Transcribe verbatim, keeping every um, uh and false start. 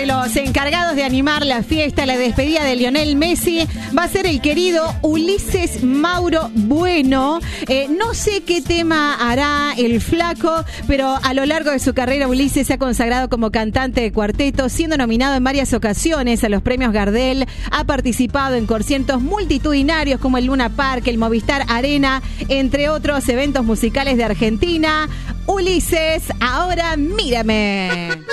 de los encargados de animar la fiesta, la despedida de Lionel Messi, va a ser el querido Ulises Mauro Bueno. Eh, no sé qué tema hará el flaco, pero a lo largo de su carrera Ulises se ha consagrado como cantante de cuarteto, siendo nominado en varias ocasiones a los premios Gardel. Ha participado en conciertos multitudinarios como el Luna Park, el Movistar Arena, entre otros eventos musicales de Argentina. Ulises, ahora mírame.